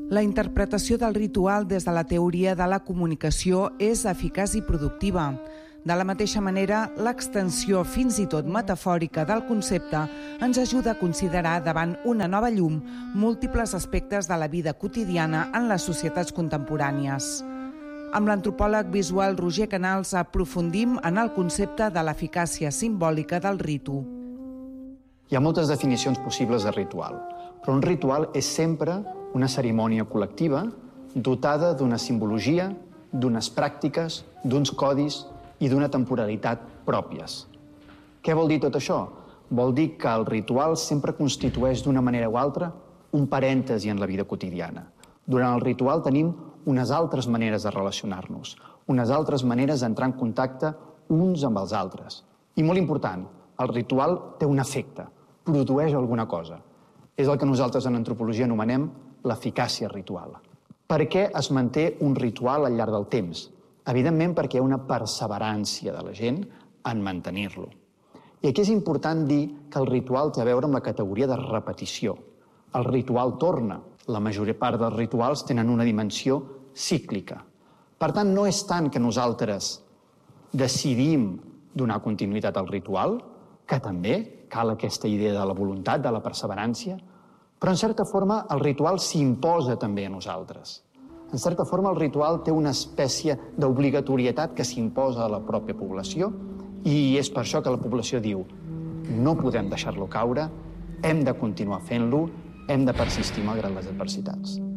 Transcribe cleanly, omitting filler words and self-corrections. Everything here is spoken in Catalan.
La interpretació del ritual des de la teoria de la comunicació és eficaç i productiva. De la mateixa manera, l'extensió fins i tot metafòrica del concepte ens ajuda a considerar davant una nova llum múltiples aspectes de la vida quotidiana en les societats contemporànies. Amb l'antropòleg visual Roger Canals aprofundim en el concepte de l'eficàcia simbòlica del ritu. Hi ha moltes definicions possibles de ritual, però un ritual és sempre una cerimònia col·lectiva dotada d'una simbologia, d'unes pràctiques, d'uns codis i d'una temporalitat pròpies. Què vol dir tot això? Vol dir que el ritual sempre constitueix d'una manera o altra un parèntesi en la vida quotidiana. Durant el ritual tenim unes altres maneres de relacionar-nos, unes altres maneres d'entrar en contacte uns amb els altres. I molt important, el ritual té un efecte, produeix alguna cosa. És el que nosaltres en antropologia anomenem l'eficàcia ritual. Per què es manté un ritual al llarg del temps? Evidentment perquè hi ha una perseverància de la gent en mantenir-lo. I aquí és important dir que el ritual té a veure amb la categoria de repetició. El ritual torna. La major part dels rituals tenen una dimensió cíclica. Per tant, no és tant que nosaltres decidim donar continuïtat al ritual, que també cal aquesta idea de la voluntat, de la perseverància, però en certa forma el ritual s'imposa també a nosaltres. En certa forma el ritual té una espècie d'obligatorietat que s'imposa a la pròpia població i és per això que la població diu no podem deixar-lo caure, hem de continuar fent-lo, hem de persistir malgrat les adversitats.